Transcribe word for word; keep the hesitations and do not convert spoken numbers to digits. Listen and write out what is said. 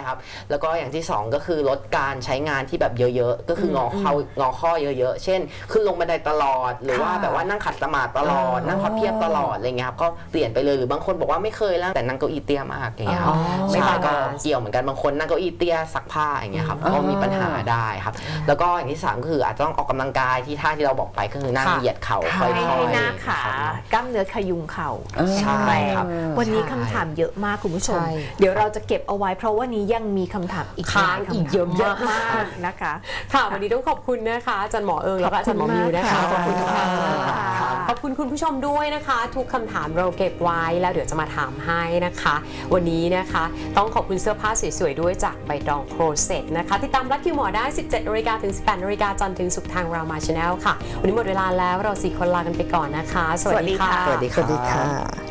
ครับแล้วก็อย่างที่สองก็คือลดการใช้งานที่แบบเยอะๆก็คืองอเข่างอข้อเยอะๆเช่นขึ้นลงบันไดตลอดหรือว่าแบบว่านั่งขัดสมาธิตลอดนั่งพับเพียบตลอดอะไรเงี้ยครับก็เปลี่ยนไปเลยหรือบางคนบอกว่าไม่เคยแล้วแต่นั่งเก้าอี้เตี้ยมากอย่างเงี้ยครับไม่ได้ก็เกี่ยวเหมือนกันบางคนนั่งเก้าอี้เตี้ยซักผ้าอย่างเงี้ยครับก็มีปัญหาได้ครับแล้วก็อย่างที่สามก็คืออาจจะต้องออกกำลังกายที่ท่าที่เราบอกไปก็คือนั่งเหยียดเข่าค่อยๆให้หน้าขากล้ามเนื้อขยุงเข่าใช่ครับวันนี้คำถามเยอะมากคุณผู้ชมเดี๋ยวเราจะเก็บเอาไว้เพราะว่านี้ยังมีคำถามอีกค้างอีกเยอะมากนะคะค่ะวันนี้ต้องขอบคุณนะคะอาจารย์หมอเอิงแล้วก็อาจารย์หมอมิวนะคะขอบคุณค่ะขอบคุณคุณผู้ชมด้วยนะคะทุกคำถามเราเก็บไว้แล้วเดี๋ยวจะมาถามให้นะคะวันนี้นะคะต้องขอบคุณเสื้อผ้าสวยๆด้วยจากใบตองโครเซ็ตนะคะติดตามรักคิวหมอได้ สิบเจ็ดนาฬิกา ถึง สิบแปดนาฬิกา จันทร์ถึงศุกร์ทางรามาชาแนลค่ะวันนี้หมดเวลาแล้วเราสี่คนลากันไปก่อนนะคะสวัสดีค่ะสวัสดีค่ะ